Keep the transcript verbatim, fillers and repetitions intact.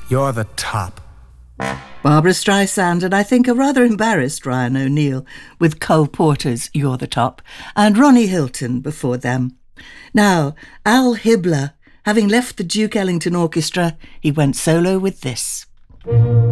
You're the top. Barbara Streisand and I think a rather embarrassed Ryan O'Neill with Cole Porter's You're the Top and Ronnie Hilton before them. Now, Al Hibbler, having left the Duke Ellington Orchestra, he went solo with this.